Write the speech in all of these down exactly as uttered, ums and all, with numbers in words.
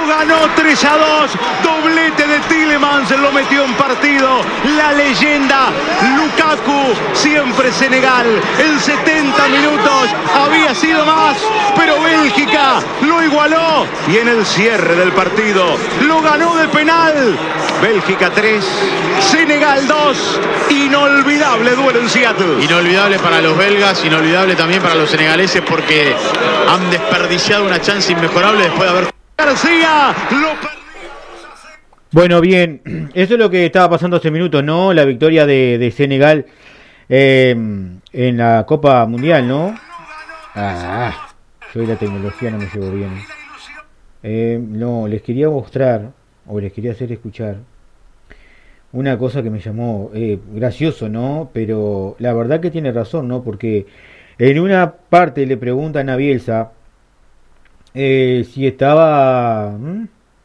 ganó tres a dos, doblete de Tielemans, lo metió en partido la leyenda Lukaku, siempre Senegal, en setenta minutos había sido más, pero Bélgica lo igualó y en el cierre del partido lo ganó de penal. Bélgica tres, Senegal dos, inolvidable duelo en Seattle. Inolvidable para los belgas, inolvidable también para los senegaleses porque han desperdiciado una chance inmejorable después de haber... García lo perdió. Bueno, bien, eso es lo que estaba pasando hace minutos, ¿no? La victoria de, de Senegal eh, en la Copa Mundial, ¿no? Ah, yo y la tecnología no me llevo bien. Eh, no, les quería mostrar, o les quería hacer escuchar, una cosa que me llamó eh, gracioso, ¿no? Pero la verdad que tiene razón, ¿no? Porque en una parte le preguntan a Bielsa eh, si estaba... ¿hmm?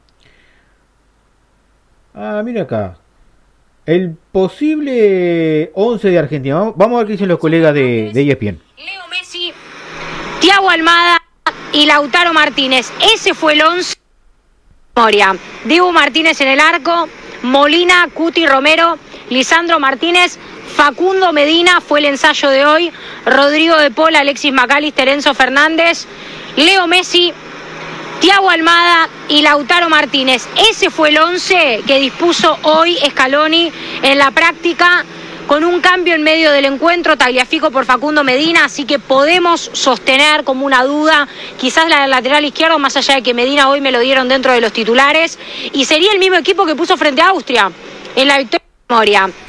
Ah, mira acá. El posible once de Argentina. Vamos, vamos a ver qué dicen los colegas de, de E S P N. Leo Messi, Thiago Almada y Lautaro Martínez. Ese fue el once. Memoria. Dibu Martínez en el arco, Molina, Cuti Romero, Lisandro Martínez, Facundo Medina fue el ensayo de hoy, Rodrigo de Paul, Alexis McAllister, Enzo Fernández, Leo Messi, Thiago Almada y Lautaro Martínez. Ese fue el once que dispuso hoy Scaloni en la práctica, con un cambio en medio del encuentro, Tagliafico por Facundo Medina, así que podemos sostener como una duda, quizás la del lateral izquierdo, más allá de que Medina hoy me lo dieron dentro de los titulares, y sería el mismo equipo que puso frente a Austria en la victoria de Moria.